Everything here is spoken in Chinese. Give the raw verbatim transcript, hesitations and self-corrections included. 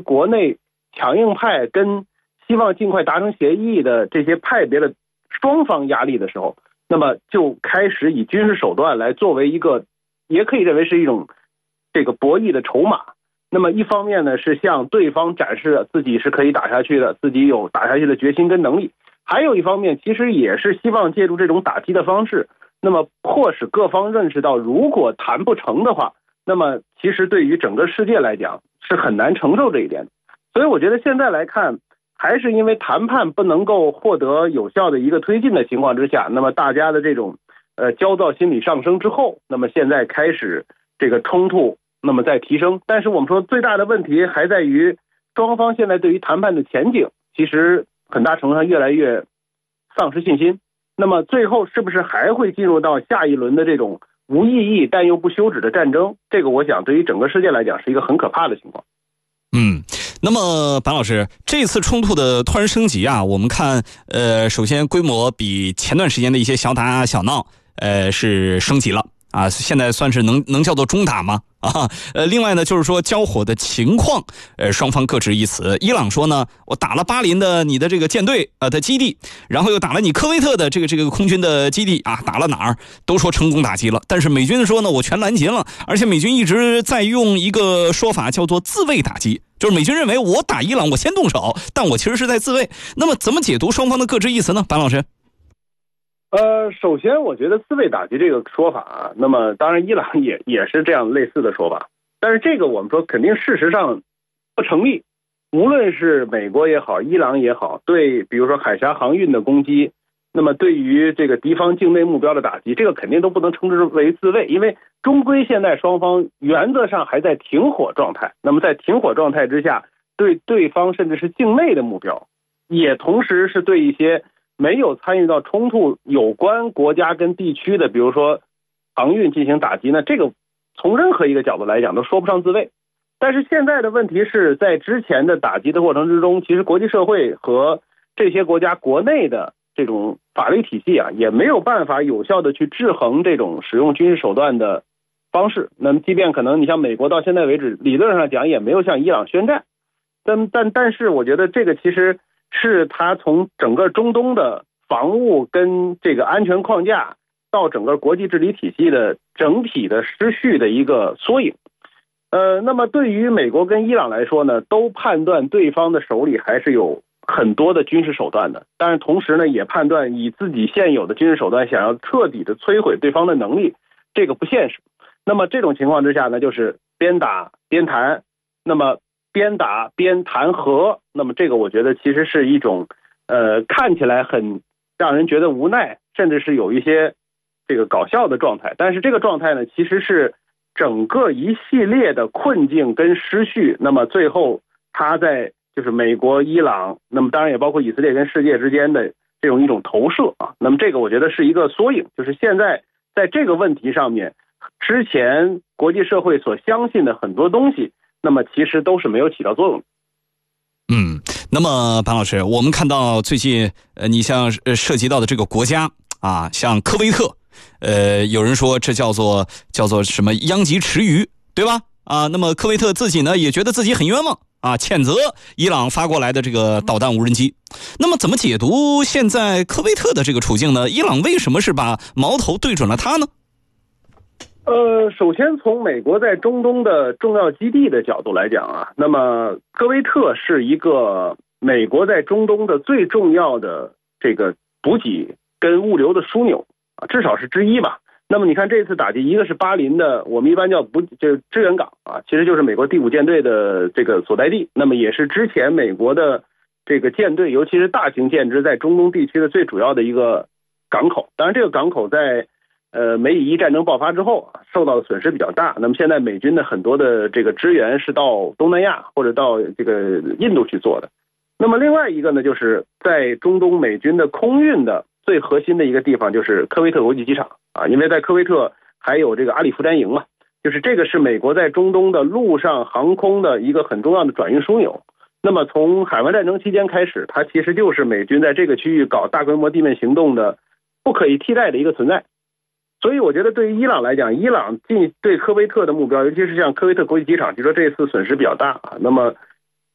国内强硬派跟希望尽快达成协议的这些派别的双方压力的时候，那么就开始以军事手段来作为一个，也可以认为是一种这个博弈的筹码。那么一方面呢，是向对方展示自己是可以打下去的，自己有打下去的决心跟能力；还有一方面，其实也是希望借助这种打击的方式，那么迫使各方认识到，如果谈不成的话，那么其实对于整个世界来讲是很难承受这一点的。所以我觉得现在来看，还是因为谈判不能够获得有效的一个推进的情况之下，那么大家的这种呃焦躁心理上升之后，那么现在开始这个冲突那么在提升。但是我们说最大的问题还在于双方现在对于谈判的前景其实很大程度上越来越丧失信心。那么最后是不是还会进入到下一轮的这种无意义但又不休止的战争，这个我想对于整个世界来讲是一个很可怕的情况。 嗯，那么白老师，这次冲突的突然升级啊，我们看呃首先规模比前段时间的一些小打小闹呃是升级了啊，现在算是能能叫做中打吗？啊，呃，另外呢，就是说交火的情况，呃，双方各执一词。伊朗说呢，我打了巴林的你的这个舰队呃的基地，然后又打了你科威特的这个这个空军的基地啊，打了哪儿都说成功打击了。但是美军说呢，我全拦截了，而且美军一直在用一个说法叫做自卫打击，就是美军认为我打伊朗我先动手，但我其实是在自卫。那么怎么解读双方的各执一词呢？白老师？ 呃，首先我觉得自卫打击这个说法啊，那么当然伊朗也也是这样类似的说法，但是这个我们说肯定事实上不成立。无论是美国也好，伊朗也好，对比如说海峡航运的攻击，那么对于这个敌方境内目标的打击，这个肯定都不能称之为自卫，因为终归现在双方原则上还在停火状态。那么在停火状态之下，对对方甚至是境内的目标，也同时是对一些没有参与到冲突有关国家跟地区的，比如说航运进行打击呢，这个从任何一个角度来讲都说不上自卫。但是现在的问题是在之前的打击的过程之中，其实国际社会和这些国家国内的这种法律体系啊，也没有办法有效的去制衡这种使用军事手段的方式。那么即便可能你像美国到现在为止理论上讲也没有向伊朗宣战，但但但是我觉得这个其实是他从整个中东的防务跟这个安全框架到整个国际治理体系的整体的失序的一个缩影。呃，那么对于美国跟伊朗来说呢，都判断对方的手里还是有很多的军事手段的，但是同时呢，也判断以自己现有的军事手段想要彻底的摧毁对方的能力，这个不现实。那么这种情况之下呢，就是边打边谈，那么边打边谈和，那么这个我觉得其实是一种呃看起来很让人觉得无奈，甚至是有一些这个搞笑的状态。但是这个状态呢，其实是整个一系列的困境跟失序，那么最后他在就是美国、伊朗，那么当然也包括以色列跟世界之间的这种一种投射啊。那么这个我觉得是一个缩影，就是现在在这个问题上面，之前国际社会所相信的很多东西，那么其实都是没有起到作用的。 嗯，那么潘老师，我们看到最近呃，你像呃涉及到的这个国家啊，像科威特，呃，有人说这叫做叫做什么殃及池鱼，对吧？啊，那么科威特自己呢也觉得自己很冤枉啊，谴责伊朗发过来的这个导弹无人机。那么怎么解读现在科威特的这个处境呢？伊朗为什么是把矛头对准了他呢？ 呃，首先从美国在中东的重要基地的角度来讲啊，那么科威特是一个美国在中东的最重要的这个补给跟物流的枢纽啊，至少是之一吧。那么你看这次打击，一个是巴林的，我们一般叫补就是支援港啊，其实就是美国第五舰队的这个所在地，那么也是之前美国的这个舰队，尤其是大型舰只在中东地区的最主要的一个港口。当然这个港口在呃，美以伊战争爆发之后啊，受到的损失比较大。那么现在美军的很多的这个支援是到东南亚或者到这个印度去做的。那么另外一个呢，就是在中东美军的空运的最核心的一个地方就是科威特国际机场啊，因为在科威特还有这个阿里夫詹营嘛，就是这个是美国在中东的陆上航空的一个很重要的转运枢纽。那么从海湾战争期间开始，它其实就是美军在这个区域搞大规模地面行动的不可以替代的一个存在。所以我觉得对于伊朗来讲，伊朗进对科威特的目标，尤其是像科威特国际机场，据说这次损失比较大啊。那么